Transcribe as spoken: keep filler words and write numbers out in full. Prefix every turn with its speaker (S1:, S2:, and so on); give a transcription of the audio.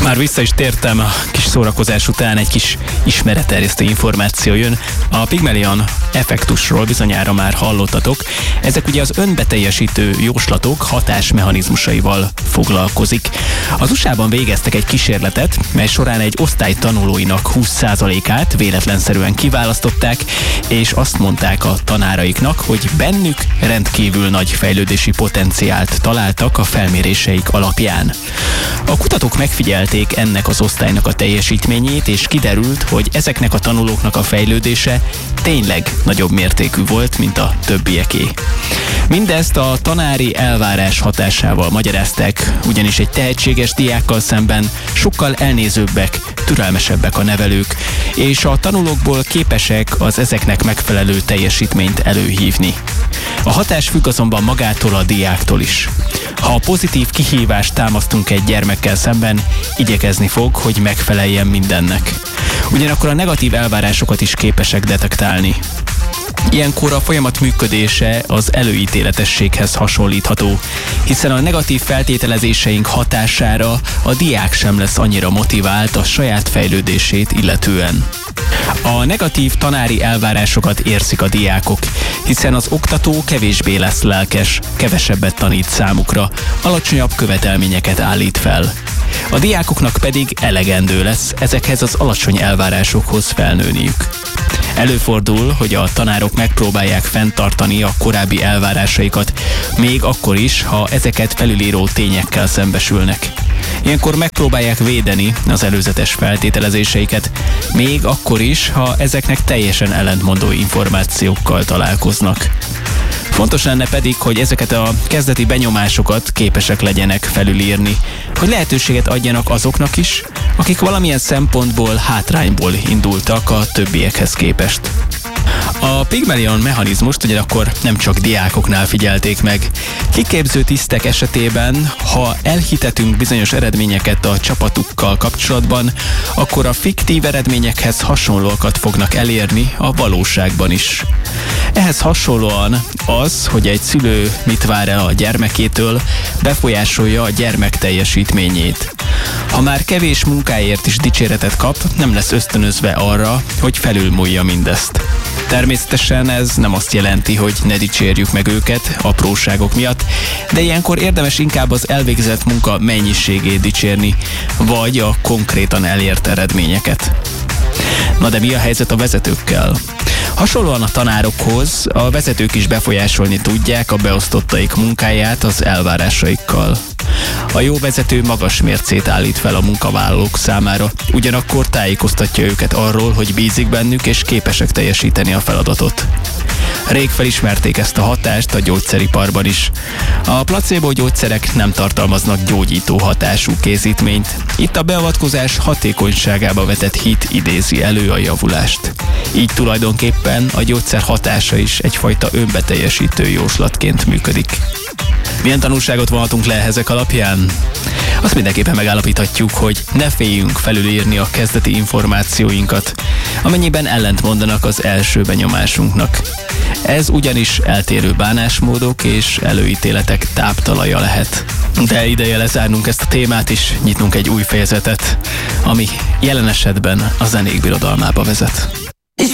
S1: Már vissza is tértem a kis szórakozás után, egy kis ismeretterjesztő információ jön. A Pygmalion effektusról bizonyára már hallottatok. Ezek ugye az önbeteljesítő jóslatok hatásmechanizmusaival foglalkozik. Az u es á-ban végeztek egy kísérletet, mely során egy osztály tanulóinak húsz százalékát véletlenszerűen kiválasztották, és azt mondták a tanáraiknak, hogy bennük rendkívül nagy fejlődési potenciált találtak a felméréseik alapján. A kutatók megfigyelték ennek az osztálynak a teljesítményét, és kiderült, hogy ezeknek a tanulóknak a fejlődése tényleg nagyobb mértékű volt, mint a többieké. Mindezt a tanári elvárás hatásával magyarázták, ugyanis egy tehetséges diákkal szemben sokkal elnézőbbek, türelmesebbek a nevelők, és a tanulókból képesek az ezeknek megfelelő teljesítményt előhívni. A hatás függ azonban magától a diáktól is. Ha a pozitív kihívást támasztunk egy gyermekkel szemben, igyekezni fog, hogy megfeleljen mindennek. Ugyanakkor a negatív elvárásokat is képesek detektálni. Ilyenkor a folyamat működése az előítéletességhez hasonlítható, hiszen a negatív feltételezéseink hatására a diák sem lesz annyira motivált a saját fejlődését illetően. A negatív tanári elvárásokat érzik a diákok, hiszen az oktató kevésbé lesz lelkes, kevesebbet tanít számukra, alacsonyabb követelményeket állít fel. A diákoknak pedig elegendő lesz ezekhez az alacsony elvárásokhoz felnőniük. Előfordul, hogy a tanárok megpróbálják fenntartani a korábbi elvárásaikat, még akkor is, ha ezeket felülíró tényekkel szembesülnek. Ilyenkor megpróbálják védeni az előzetes feltételezéseiket, még akkor is, ha ezeknek teljesen ellentmondó információkkal találkoznak. Fontos lenne pedig, hogy ezeket a kezdeti benyomásokat képesek legyenek felülírni, hogy lehetőséget adjanak azoknak is, akik valamilyen szempontból hátrányból indultak a többiekhez képest. A Pygmalion mechanizmust ugyanakkor nem csak diákoknál figyelték meg. Kiképző tisztek esetében, ha elhitetünk bizonyos eredményeket a csapatukkal kapcsolatban, akkor a fiktív eredményekhez hasonlóakat fognak elérni a valóságban is. Ehhez hasonlóan az, hogy egy szülő mit vár el a gyermekétől, befolyásolja a gyermek teljesítményét. Ha már kevés munkáért is dicséretet kap, nem lesz ösztönözve arra, hogy felülmúlja mindezt. Természetesen ez nem azt jelenti, hogy ne dicsérjük meg őket apróságok miatt, de ilyenkor érdemes inkább az elvégzett munka mennyiségét dicsérni, vagy a konkrétan elért eredményeket. Na de mi a helyzet a vezetőkkel? Hasonlóan a tanárokhoz, a vezetők is befolyásolni tudják a beosztottaik munkáját az elvárásaikkal. A jó vezető magas mércét állít fel a munkavállalók számára, ugyanakkor tájékoztatja őket arról, hogy bízik bennük és képesek teljesíteni a feladatot. Rég felismerték ezt a hatást a gyógyszeriparban is. A placebo gyógyszerek nem tartalmaznak gyógyító hatású készítményt. Itt a beavatkozás hatékonyságába vetett hit idézi elő a javulást. Így tulajdonképpen a gyógyszer hatása is egyfajta önbeteljesítő jóslatként működik. Milyen tanulságot vonhatunk le ezek alapján? Azt mindenképpen megállapíthatjuk, hogy ne féljünk felülírni a kezdeti információinkat, amennyiben ellentmondanak az első benyomásunknak. Ez ugyanis eltérő bánásmódok és előítéletek táptalaja lehet. De ideje lezárnunk ezt a témát és nyitnunk egy új fejezetet, ami jelen esetben a zenék birodalmába vezet.